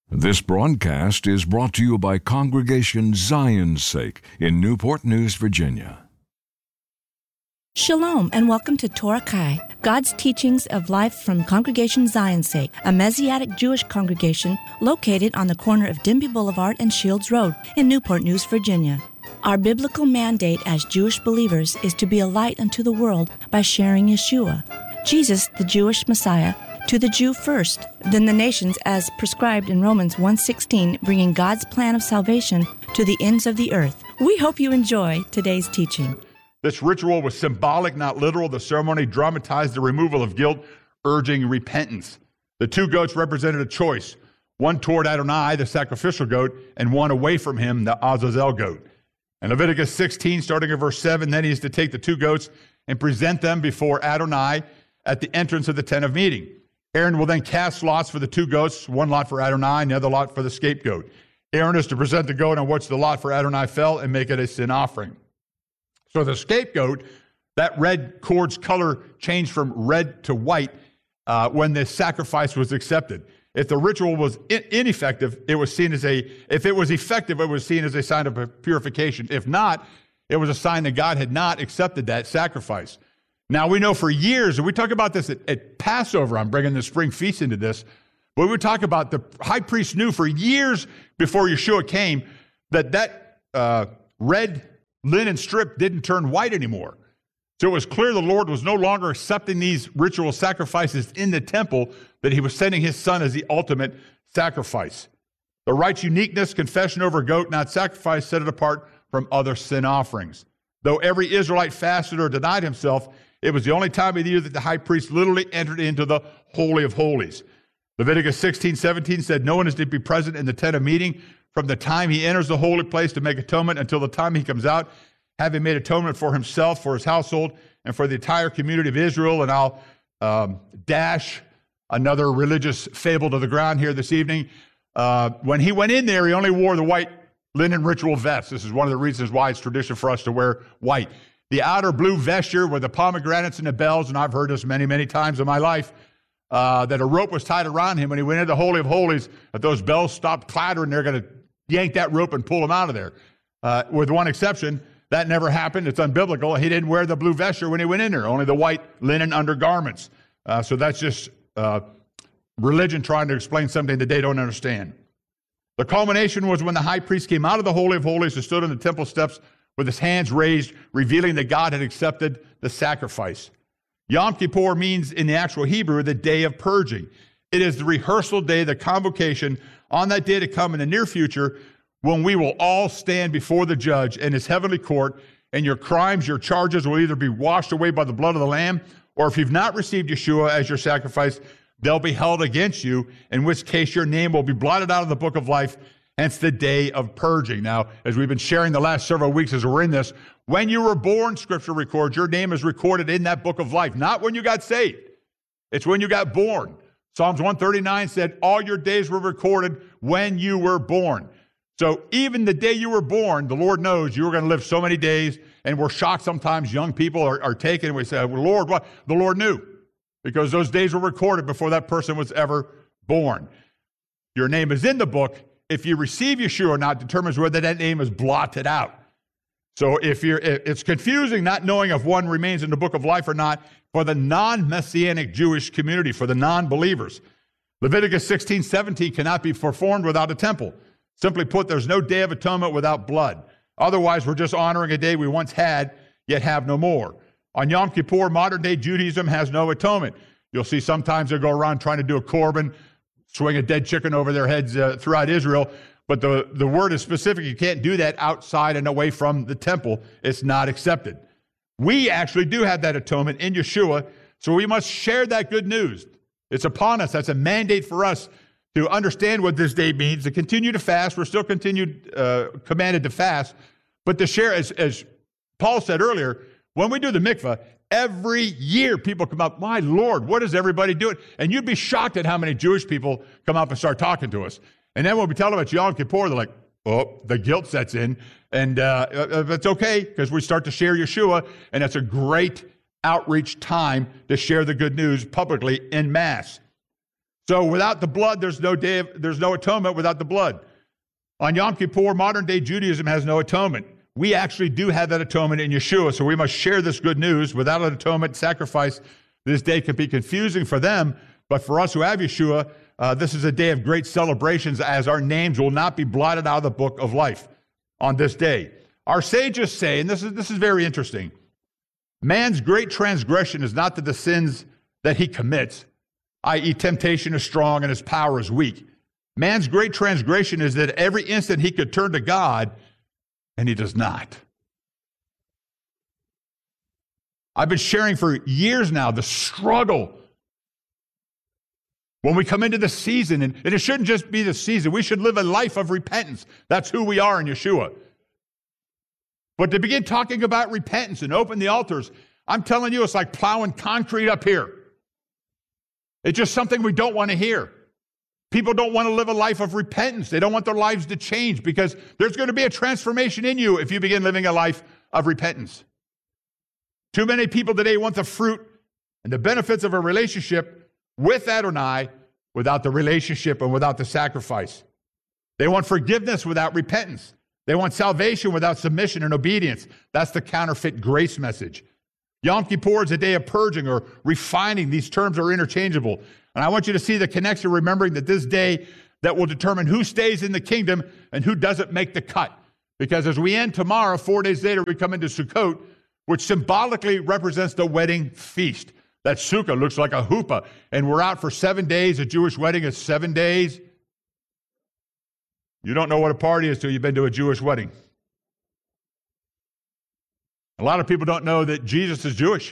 This broadcast is brought to you by Congregation Zion's Sake in Newport News, Virginia. Shalom and welcome to Torah Kai, God's teachings of life from Congregation Zion's Sake, a Messianic Jewish congregation located on the corner of Denby Boulevard and Shields Road in Newport News, Virginia. Our biblical mandate as Jewish believers is to be a light unto the world by sharing Yeshua, Jesus, the Jewish Messiah, to the Jew first, then the nations as prescribed in Romans 1:16, bringing God's plan of salvation to the ends of the earth. We hope you enjoy today's teaching. This ritual was symbolic, not literal. The ceremony dramatized the removal of guilt, urging repentance. The two goats represented a choice, one toward Adonai, the sacrificial goat, and one away from him, the Azazel goat. In Leviticus 16, starting at verse 7, then he is to take the two goats and present them before Adonai at the entrance of the tent of meeting. Aaron will then cast lots for the two goats, one lot for Adonai and the other lot for the scapegoat. Aaron is to present the goat on which the lot for Adonai fell and make it a sin offering. So the scapegoat, that red cord's color changed from red to white when the sacrifice was accepted. If the ritual was ineffective, it was seen as if it was effective, it was seen as a sign of purification. If not, it was a sign that God had not accepted that sacrifice. Now, we know for years, and we talk about this at Passover, I'm bringing the spring feast into this, but we would talk about the high priest knew for years before Yeshua came that red linen strip didn't turn white anymore. So it was clear the Lord was no longer accepting these ritual sacrifices in the temple, that he was sending his son as the ultimate sacrifice. The rite's uniqueness, confession over a goat, not sacrifice, set it apart from other sin offerings. Though every Israelite fasted or denied himself, it was the only time of the year that the high priest literally entered into the Holy of Holies. Leviticus 16:17 said, no one is to be present in the tent of meeting from the time he enters the holy place to make atonement until the time he comes out, having made atonement for himself, for his household, and for the entire community of Israel. And I'll dash another religious fable to the ground here this evening. When he went in there, he only wore the white linen ritual vest. This is one of the reasons why it's tradition for us to wear white. The outer blue vesture with the pomegranates and the bells, and I've heard this many, many times in my life, that a rope was tied around him when he went into the Holy of Holies. If those bells stopped clattering, they're going to yank that rope and pull him out of there. With one exception, that never happened. It's unbiblical. He didn't wear the blue vesture when he went in there, only the white linen undergarments. So that's just religion trying to explain something that they don't understand. The culmination was when the high priest came out of the Holy of Holies and stood on the temple steps with his hands raised, revealing that God had accepted the sacrifice. Yom Kippur means, in the actual Hebrew, the day of purging. It is the rehearsal day, the convocation on that day to come in the near future, when we will all stand before the judge in his heavenly court, and your crimes, your charges will either be washed away by the blood of the Lamb, or if you've not received Yeshua as your sacrifice, they'll be held against you, in which case your name will be blotted out of the book of life. Hence the day of purging. Now, as we've been sharing the last several weeks as we're in this, when you were born, Scripture records, your name is recorded in that book of life, not when you got saved. It's when you got born. Psalms 139 said, all your days were recorded when you were born. So even the day you were born, the Lord knows you were going to live so many days, and we're shocked sometimes young people are taken, and we say, well, Lord, what? The Lord knew, because those days were recorded before that person was ever born. Your name is in the book. If you receive Yeshua or not determines whether that name is blotted out. So it's confusing not knowing if one remains in the book of life or not for the non-Messianic Jewish community, for the non-believers. Leviticus 16:17 cannot be performed without a temple. Simply put, there's no day of atonement without blood. Otherwise, we're just honoring a day we once had, yet have no more. On Yom Kippur, modern-day Judaism has no atonement. You'll see sometimes they'll go around trying to do a korban, swing a dead chicken over their heads throughout Israel. But the word is specific. You can't do that outside and away from the temple. It's not accepted. We actually do have that atonement in Yeshua, so we must share that good news. It's upon us. That's a mandate for us to understand what this day means, to continue to fast. We're still commanded to fast, but to share, as Paul said earlier, when we do the mikvah, every year people come up, my Lord, what is everybody doing? And you'd be shocked at how many Jewish people come up and start talking to us. And then when we tell them about Yom Kippur, they're like, oh, the guilt sets in. And that's okay, because we start to share Yeshua, and that's a great outreach time to share the good news publicly in Mass. So without the blood, there's no atonement without the blood. On Yom Kippur, modern-day Judaism has no atonement. We actually do have that atonement in Yeshua, so we must share this good news. Without an atonement sacrifice, this day can be confusing for them, but for us who have Yeshua, this is a day of great celebrations, as our names will not be blotted out of the book of life on this day. Our sages say, and this is very interesting, man's great transgression is not that the sins that he commits, i.e. temptation is strong and his power is weak. Man's great transgression is that every instant he could turn to God, and he does not. I've been sharing for years now the struggle when we come into the season, and it shouldn't just be the season. We should live a life of repentance. That's who we are in Yeshua. But to begin talking about repentance and open the altars, I'm telling you, it's like plowing concrete up here. It's just something we don't want to hear. People don't want to live a life of repentance. They don't want their lives to change, because there's going to be a transformation in you if you begin living a life of repentance. Too many people today want the fruit and the benefits of a relationship with Adonai without the relationship and without the sacrifice. They want forgiveness without repentance. They want salvation without submission and obedience. That's the counterfeit grace message. Yom Kippur is a day of purging or refining. These terms are interchangeable. And I want you to see the connection, remembering that this day that will determine who stays in the kingdom and who doesn't make the cut. Because as we end tomorrow, 4 days later, we come into Sukkot, which symbolically represents the wedding feast. That sukkah looks like a huppah, and we're out for 7 days. A Jewish wedding is 7 days. You don't know what a party is till you've been to a Jewish wedding. A lot of people don't know that Jesus is Jewish.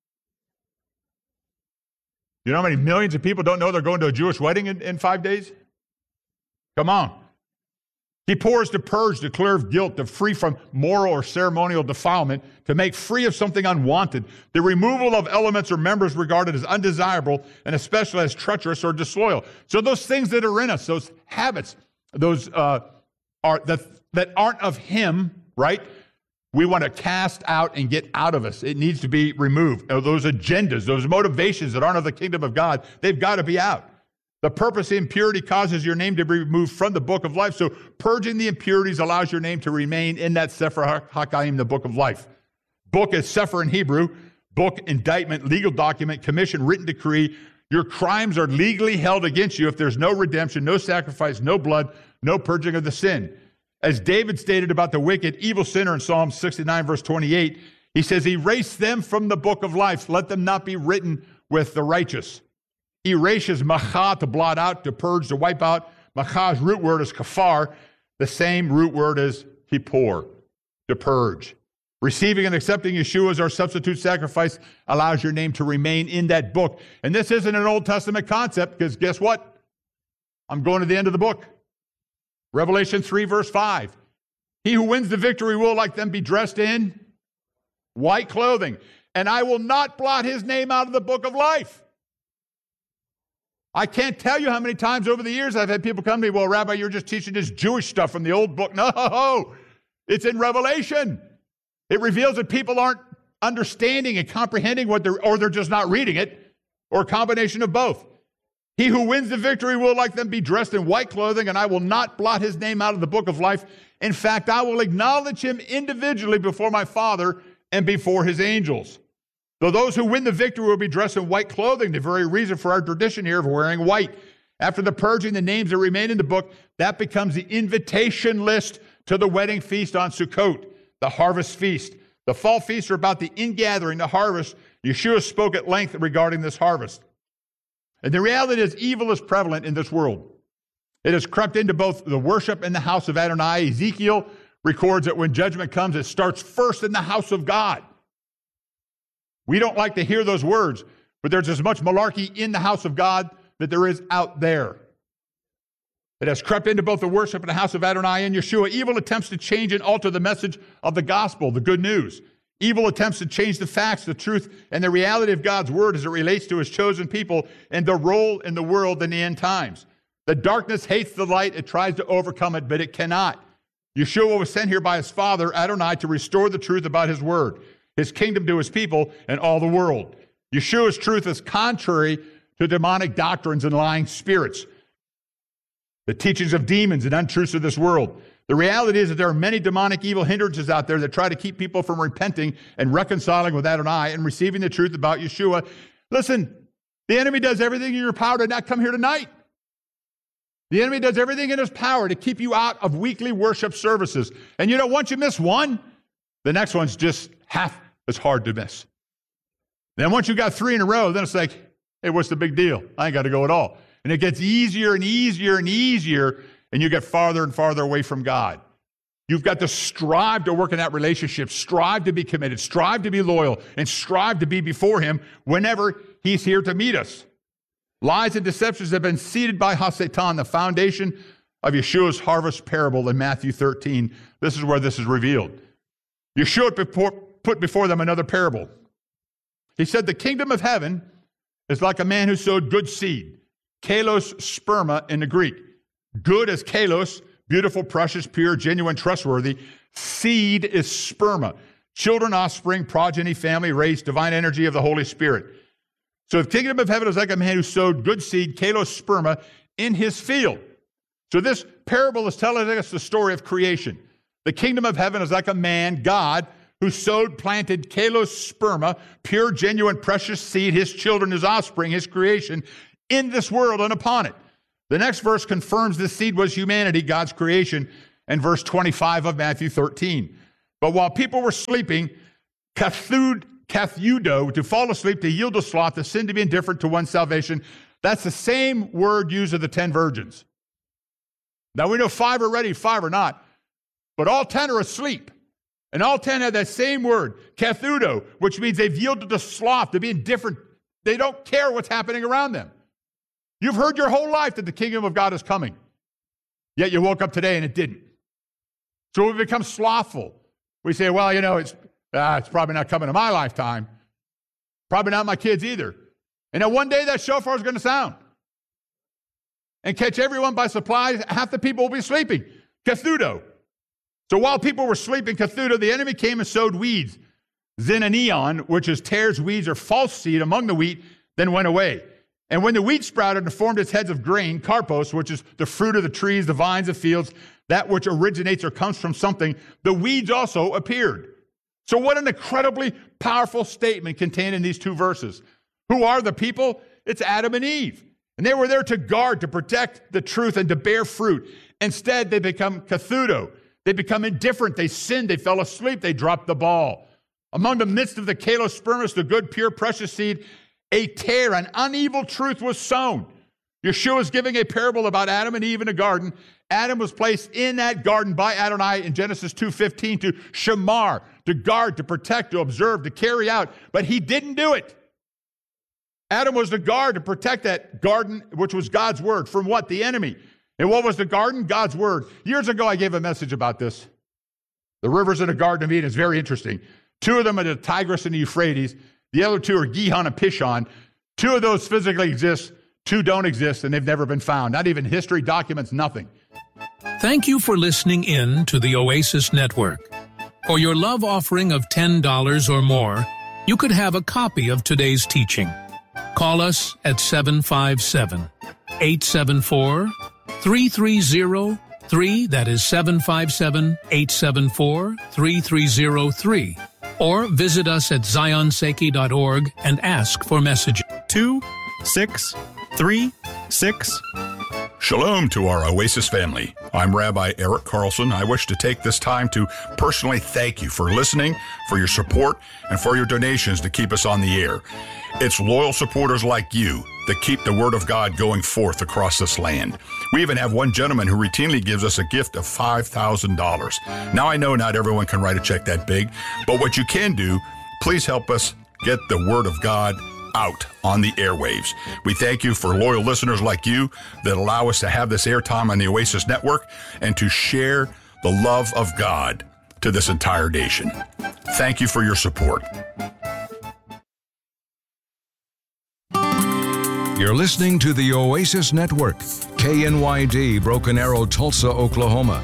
You know how many millions of people don't know they're going to a Jewish wedding in 5 days? Come on. Kippur is to purge, to clear of guilt, to free from moral or ceremonial defilement, to make free of something unwanted, the removal of elements or members regarded as undesirable, and especially as treacherous or disloyal. So those things that are in us, those habits, those that aren't of Him, right? We want to cast out and get out of us. It needs to be removed. Those agendas, those motivations that aren't of the kingdom of God, they've got to be out. The purpose of impurity causes your name to be removed from the book of life. So purging the impurities allows your name to remain in that Sefer HaChaim, the book of life. Book is Sefer in Hebrew. Book, indictment, legal document, commission, written decree. Your crimes are legally held against you if there's no redemption, no sacrifice, no blood, no purging of the sin. As David stated about the wicked, evil sinner in Psalm 69, verse 28, he says, erase them from the book of life. Let them not be written with the righteous. Erase is macha, to blot out, to purge, to wipe out. Macha's root word is kafar. The same root word as kippur, to purge. Receiving and accepting Yeshua as our substitute sacrifice allows your name to remain in that book. And this isn't an Old Testament concept, because guess what? I'm going to the end of the book. Revelation 3, verse 5. He who wins the victory will, like them, be dressed in white clothing, and I will not blot his name out of the book of life. I can't tell you how many times over the years I've had people come to me, well, Rabbi, you're just teaching this Jewish stuff from the old book. No, it's in Revelation. It reveals that people aren't understanding and comprehending what they're just not reading it, or a combination of both. He who wins the victory will, like them, be dressed in white clothing, and I will not blot his name out of the book of life. In fact, I will acknowledge him individually before my Father and before his angels. Though those who win the victory will be dressed in white clothing, the very reason for our tradition here of wearing white. After the purging, the names that remain in the book, that becomes the invitation list to the wedding feast on Sukkot, the harvest feast. The fall feasts are about the ingathering, the harvest. Yeshua spoke at length regarding this harvest. And the reality is, evil is prevalent in this world. It has crept into both the worship and the house of Adonai. Ezekiel records that when judgment comes, it starts first in the house of God. We don't like to hear those words, but there's as much malarkey in the house of God that there is out there. It has crept into both the worship and the house of Adonai and Yeshua. Evil attempts to change and alter the message of the gospel, the good news. Evil attempts to change the facts, the truth, and the reality of God's word as it relates to his chosen people and their role in the world in the end times. The darkness hates the light. It tries to overcome it, but it cannot. Yeshua was sent here by his Father, Adonai, to restore the truth about his word, his kingdom to his people, and all the world. Yeshua's truth is contrary to demonic doctrines and lying spirits, the teachings of demons and untruths of this world. The reality is that there are many demonic evil hindrances out there that try to keep people from repenting and reconciling with Adonai and receiving the truth about Yeshua. Listen, the enemy does everything in your power to not come here tonight. The enemy does everything in his power to keep you out of weekly worship services. And you know, once you miss one, the next one's just half as hard to miss. Then once you got 3 in a row, then it's like, hey, what's the big deal? I ain't got to go at all. And it gets easier and easier and easier, and you get farther and farther away from God. You've got to strive to work in that relationship, strive to be committed, strive to be loyal, and strive to be before him whenever he's here to meet us. Lies and deceptions have been seeded by HaSatan, the foundation of Yeshua's harvest parable in Matthew 13. This is where this is revealed. Yeshua put before them another parable. He said, the kingdom of heaven is like a man who sowed good seed, kalos sperma in the Greek. Good is kalos, beautiful, precious, pure, genuine, trustworthy. Seed is sperma. Children, offspring, progeny, family, race, divine energy of the Holy Spirit. So the kingdom of heaven is like a man who sowed good seed, kalos sperma, in his field. So this parable is telling us the story of creation. The kingdom of heaven is like a man, God, who sowed, planted kalos sperma, pure, genuine, precious seed, his children, his offspring, his creation, in this world and upon it. The next verse confirms this seed was humanity, God's creation, in verse 25 of Matthew 13. But while people were sleeping, kathudo, to fall asleep, to yield to sloth, to sin, to be indifferent to one's salvation, that's the same word used of the 10 virgins. Now we know 5 are ready, 5 are not, but all 10 are asleep. And all 10 have that same word, kathudo, which means they've yielded to sloth, to be indifferent. They don't care what's happening around them. You've heard your whole life that the kingdom of God is coming, yet you woke up today and it didn't. So we become slothful. We say, well, you know, it's probably not coming in my lifetime. Probably not my kids either. And then one day that shofar is going to sound and catch everyone by surprise. Half the people will be sleeping. Kathudo. So while people were sleeping, kathudo, the enemy came and sowed weeds. Zinanion, which is tares, weeds, or false seed among the wheat, then went away. And when the wheat sprouted and formed its heads of grain, karpos, which is the fruit of the trees, the vines of fields, that which originates or comes from something, the weeds also appeared. So what an incredibly powerful statement contained in these 2 verses. Who are the people? It's Adam and Eve. And they were there to guard, to protect the truth, and to bear fruit. Instead, they become kathudo. They become indifferent. They sinned. They fell asleep. They dropped the ball. Among the midst of the kalos spermas, the good, pure, precious seed, a tare, an uneven truth was sown. Yeshua is giving a parable about Adam and Eve in a garden. Adam was placed in that garden by Adonai in Genesis 2:15 to shamar, to guard, to protect, to observe, to carry out. But he didn't do it. Adam was to guard, to protect that garden, which was God's word. From what? The enemy. And what was the garden? God's word. Years ago, I gave a message about this. The rivers in the Garden of Eden is very interesting. 2 of them are the Tigris and the Euphrates. The other 2 are Gihon and Pishon. 2 of those physically exist. 2 don't exist, and they've never been found. Not even history documents, nothing. Thank you for listening in to the Oasis Network. For your love offering of $10 or more, you could have a copy of today's teaching. Call us at 757-874-3303, that is 757-874-3303, or visit us at zionseki.org and ask for messages. 2636. Shalom to our Oasis family. I'm Rabbi Eric Carlson. I wish to take this time to personally thank you for listening, for your support, and for your donations to keep us on the air. It's loyal supporters like you that keep the Word of God going forth across this land. We even have one gentleman who routinely gives us a gift of $5,000. Now, I know not everyone can write a check that big, but what you can do, please help us get the Word of God out on the airwaves. We thank you for loyal listeners like you that allow us to have this airtime on the Oasis Network and to share the love of God to this entire nation. Thank you for your support. You're listening to the Oasis Network. KNYD, Broken Arrow, Tulsa, Oklahoma.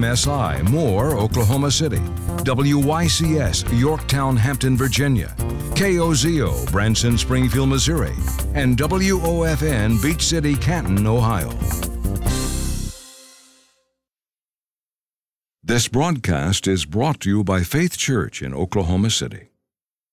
KMSI, Moore, Oklahoma City. WYCS, Yorktown, Hampton, Virginia. KOZO, Branson, Springfield, Missouri, and WOFN, Beach City, Canton, Ohio. This broadcast is brought to you by Faith Church in Oklahoma City.